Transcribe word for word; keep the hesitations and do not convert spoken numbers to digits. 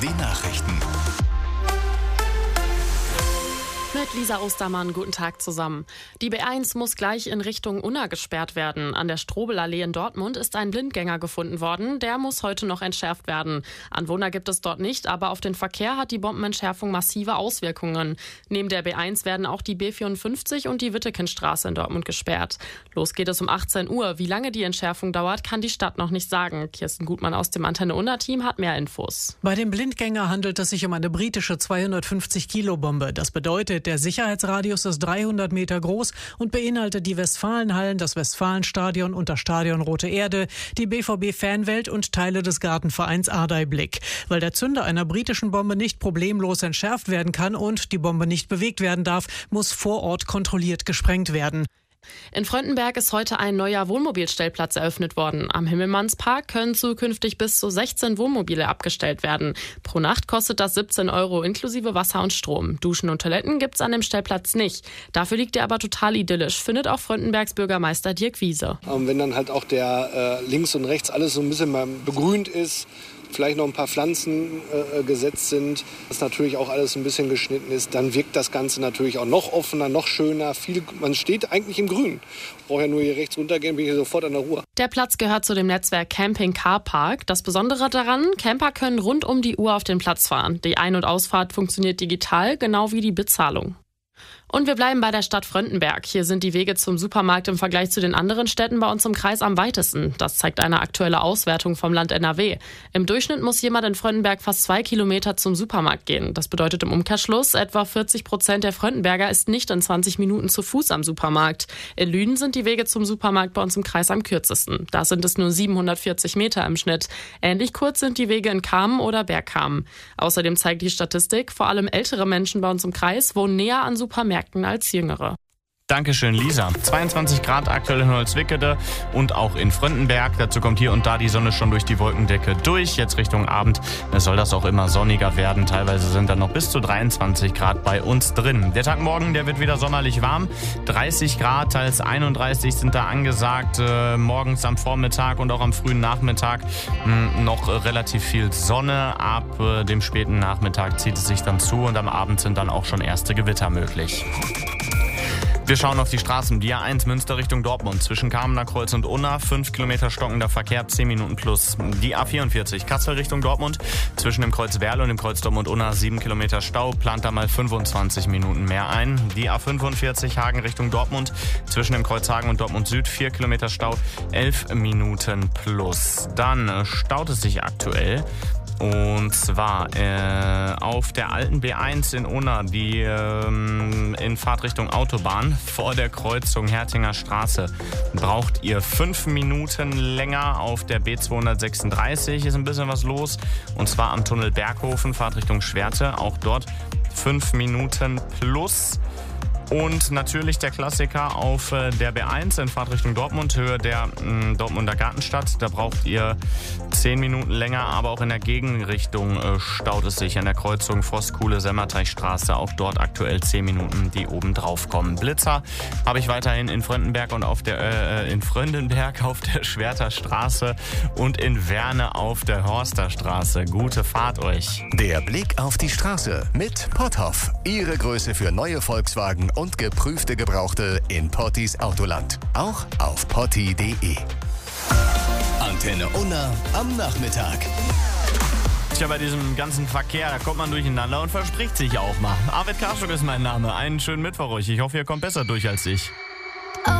W Nachrichten. Mit Lisa Ostermann, guten Tag zusammen. Die B eins muss gleich in Richtung Unna gesperrt werden. An der Strobelallee in Dortmund ist ein Blindgänger gefunden worden. Der muss heute noch entschärft werden. Anwohner gibt es dort nicht, aber auf den Verkehr hat die Bombenentschärfung massive Auswirkungen. Neben der B eins werden auch die B vierundfünfzig und die Wittekindstraße in Dortmund gesperrt. Los geht es um achtzehn Uhr. Wie lange die Entschärfung dauert, kann die Stadt noch nicht sagen. Kirsten Gutmann aus dem Antenne Unna-Team hat mehr Infos. Bei dem Blindgänger handelt es sich um eine britische zweihundertfünfzig Kilo Bombe. Das bedeutet, der Sicherheitsradius ist dreihundert Meter groß und beinhaltet die Westfalenhallen, das Westfalenstadion und das Stadion Rote Erde, die B V B-Fanwelt und Teile des Gartenvereins Ardey-Blick. Weil der Zünder einer britischen Bombe nicht problemlos entschärft werden kann und die Bombe nicht bewegt werden darf, muss vor Ort kontrolliert gesprengt werden. In Fröndenberg ist heute ein neuer Wohnmobilstellplatz eröffnet worden. Am Himmelmannspark können zukünftig bis zu sechzehn Wohnmobile abgestellt werden. Pro Nacht kostet das siebzehn Euro inklusive Wasser und Strom. Duschen und Toiletten gibt's an dem Stellplatz nicht. Dafür liegt er aber total idyllisch, findet auch Fröndenbergs Bürgermeister Dirk Wiese. Ähm, wenn dann halt auch der äh, links und rechts alles so ein bisschen mal begrünt ist, vielleicht noch ein paar Pflanzen äh, gesetzt sind, dass natürlich auch alles ein bisschen geschnitten ist, dann wirkt das Ganze natürlich auch noch offener, noch schöner. Viel, man steht eigentlich im Grün. Brauche ja nur hier rechts runtergehen, bin ich hier sofort an der Ruhe. Der Platz gehört zu dem Netzwerk Camping Car Park. Das Besondere daran, Camper können rund um die Uhr auf den Platz fahren. Die Ein- und Ausfahrt funktioniert digital, genau wie die Bezahlung. Und wir bleiben bei der Stadt Fröndenberg. Hier sind die Wege zum Supermarkt im Vergleich zu den anderen Städten bei uns im Kreis am weitesten. Das zeigt eine aktuelle Auswertung vom Land N R W. Im Durchschnitt muss jemand in Fröndenberg fast zwei Kilometer zum Supermarkt gehen. Das bedeutet im Umkehrschluss, etwa vierzig Prozent der Fröndenberger ist nicht in zwanzig Minuten zu Fuß am Supermarkt. In Lünen sind die Wege zum Supermarkt bei uns im Kreis am kürzesten. Da sind es nur siebenhundertvierzig Meter im Schnitt. Ähnlich kurz sind die Wege in Kamen oder Bergkamen. Außerdem zeigt die Statistik, vor allem ältere Menschen bei uns im Kreis wohnen näher an Supermärkten als Jüngere. Dankeschön, Lisa. zweiundzwanzig Grad aktuell in Holzwickede und auch in Fröndenberg. Dazu kommt hier und da die Sonne schon durch die Wolkendecke durch. Jetzt Richtung Abend soll das auch immer sonniger werden. Teilweise sind dann noch bis zu dreiundzwanzig Grad bei uns drin. Der Tag morgen, der wird wieder sommerlich warm. dreißig Grad, teils einunddreißig sind da angesagt. Äh, morgens am Vormittag und auch am frühen Nachmittag mh, noch äh, relativ viel Sonne. Ab äh, dem späten Nachmittag zieht es sich dann zu und am Abend sind dann auch schon erste Gewitter möglich. Wir schauen auf die Straßen. Die A eins Münster Richtung Dortmund. Zwischen Kamener Kreuz und Unna. fünf Kilometer stockender Verkehr, zehn Minuten plus. Die A vierundvierzig Kassel Richtung Dortmund. Zwischen dem Kreuz Werl und dem Kreuz Dortmund-Unna sieben Kilometer Stau. Plant da mal fünfundzwanzig Minuten mehr ein. Die A fünfundvierzig Hagen Richtung Dortmund. Zwischen dem Kreuz Hagen und Dortmund Süd vier Kilometer Stau, elf Minuten plus. Dann staut es sich aktuell. Und zwar äh, auf der alten B eins in Unna, die ähm, in Fahrtrichtung Autobahn vor der Kreuzung Hertinger Straße, braucht ihr fünf Minuten länger. Auf der B zweihundertsechsunddreißig ist ein bisschen was los. Und zwar am Tunnel Berghofen, Fahrtrichtung Schwerte. Auch dort fünf Minuten plus. Und natürlich der Klassiker auf der B eins in Fahrtrichtung Dortmund, Höhe der mh, Dortmunder Gartenstadt. Da braucht ihr zehn Minuten länger, aber auch in der Gegenrichtung äh, staut es sich an der Kreuzung Vosskuhle-Semmerteichstraße. Auch dort aktuell zehn Minuten, die oben drauf kommen. Blitzer habe ich weiterhin in Fröndenberg und auf der äh, in Fröndenberg auf der Schwerter Straße und in Werne auf der Horster Straße. Gute Fahrt euch. Der Blick auf die Straße mit Potthoff. Ihre Größe für neue Volkswagen und geprüfte Gebrauchte in Pottis Autoland. Auch auf potti punkt de. Antenne Unna am Nachmittag. Tja, bei diesem ganzen Verkehr, da kommt man durcheinander und verspricht sich auch mal. Arvid Karschuk ist mein Name. Einen schönen Mittwoch euch. Ich hoffe, ihr kommt besser durch als ich.